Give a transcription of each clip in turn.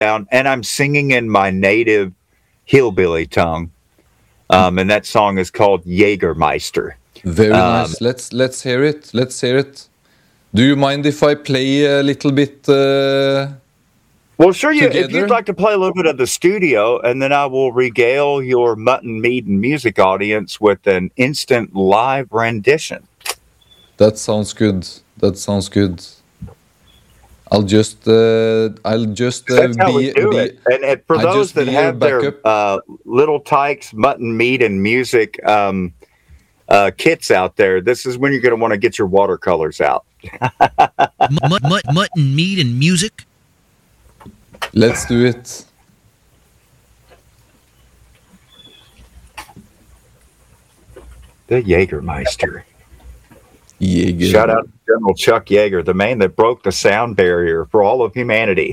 sound, and I'm singing in my native hillbilly tongue. And that song is called Jägermeister. Very nice. Let's hear it. Let's hear it. Do you mind if I play a little bit? Well, sure. If Together? you'd like to play a little bit of the studio, and then I will regale your Mutton Meat and Music audience with an instant live rendition. That sounds good. That sounds good. I'll just That's how we do it. And for I those just that be your have their Little Tykes Mutton Meat and Music kits out there, this is when you're going to want to get your watercolors out. Mutton Meat and Music. Let's do it. The Jägermeister. Jäger. Shout out to General Chuck Yeager, the man that broke the sound barrier for all of humanity.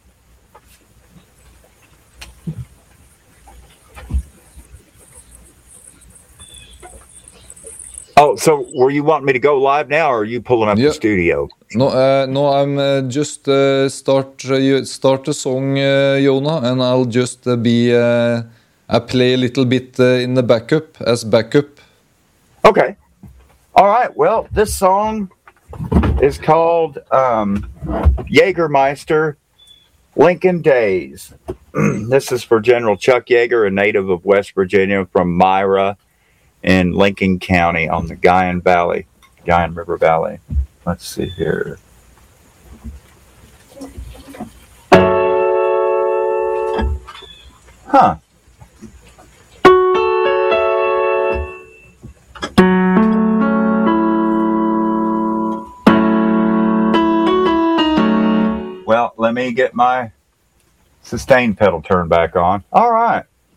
Oh, so were you wanting me to go live now, or are you pulling up the studio? No, I'm just start the song, Jonah, and I'll just I play a little bit in the backup as backup. Okay. All right. Well, this song is called Jägermeister, Lincoln Days. This is for General Chuck Yeager, a native of West Virginia from Myra in Lincoln County on the Guyan River Valley. Let's see here. Huh. Well, let me get my sustain pedal turned back on. All right.